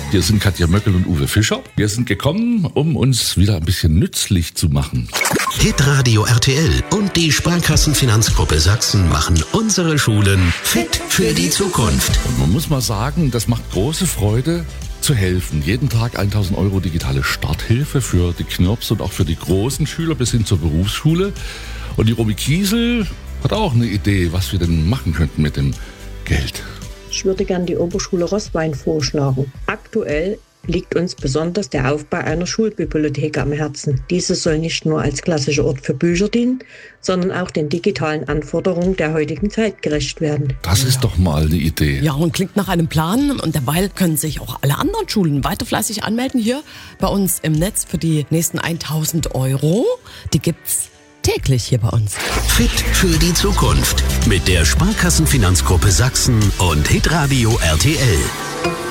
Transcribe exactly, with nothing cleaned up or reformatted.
Hier sind Katja Möckel und Uwe Fischer. Wir sind gekommen, um uns wieder ein bisschen nützlich zu machen. Hitradio R T L und die Sparkassenfinanzgruppe Sachsen machen unsere Schulen fit für die Zukunft. Und man muss mal sagen, das macht große Freude, zu helfen. Jeden Tag tausend Euro digitale Starthilfe für die Knirps und auch für die großen Schüler bis hin zur Berufsschule. Und die Romy Kiesel hat auch eine Idee, was wir denn machen könnten mit dem Geld. Ich würde gern die Oberschule Roßwein vorschlagen. Aktuell liegt uns besonders der Aufbau einer Schulbibliothek am Herzen. Diese soll nicht nur als klassischer Ort für Bücher dienen, sondern auch den digitalen Anforderungen der heutigen Zeit gerecht werden. Das ist doch mal eine Idee. Ja, und klingt nach einem Plan. Und derweil können sich auch alle anderen Schulen weiter fleißig anmelden hier bei uns im Netz für die nächsten tausend Euro. Die gibt's täglich hier bei uns. Fit für die Zukunft mit der Sparkassenfinanzgruppe Sachsen und Hitradio R T L.